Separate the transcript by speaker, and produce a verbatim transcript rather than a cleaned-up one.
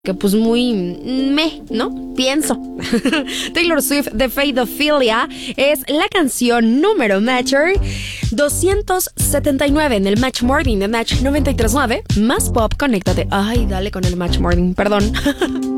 Speaker 1: que pues muy meh, ¿no? Pienso. Taylor Swift de Faithophilia es la canción número Matcher doscientos setenta y nueve en el Match Morning de Match noventa y tres punto nueve. Más pop, conéctate. Ay, dale con el Match Morning, perdón.